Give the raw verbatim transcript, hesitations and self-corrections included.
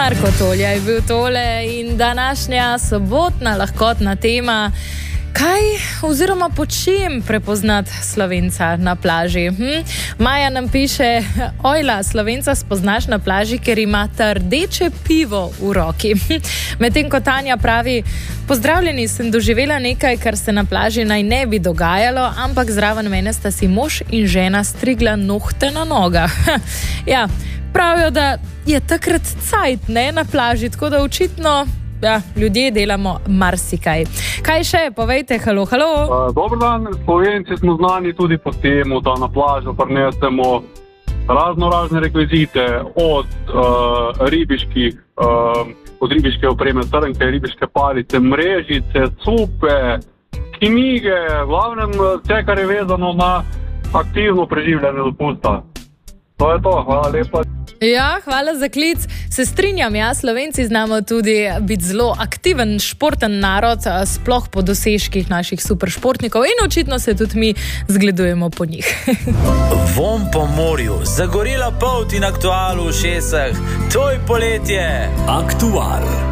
Marko Tolja je bil tole in današnja sobotna lahkotna tema. Kaj oziroma po čem prepoznati Slovenca na plaži? Hm? Maja nam piše, ojla, Slovenca spoznaš na plaži, ker ima rdeče pivo v roki. Medtem ko Tanja pravi, pozdravljeni, sem doživela nekaj, kar se na plaži naj ne bi dogajalo, ampak zraven mene sta si mož in žena strigla nohte na nogah. Ja, pravijo, da je takrat cajt, ne, na plaži, tako da očitno ja, ljudje delamo marsikaj. Kaj še? Povejte, halo, halo. Uh, Dobar dan, Slovenci smo znani tudi po temu, da na plažo prinesemo razno razne rekvizite od uh, ribiških, uh, od ribiške opreme, trnke, ribiške palice, mrežice, cupe, knjige, v glavnem vse, kar je vezano na aktivno preživljanje dopusta. To je to, hvala lepa. Ja, hvala za klic. Se strinjam, ja, Slovenci znamo tudi biti zelo aktiven, športen narod, sploh po dosežkih naših superšportnikov in očitno se tudi mi zgledujemo po njih. Vonj po morju, zagorela polt in aktual v šesah, to je poletje. Aktual.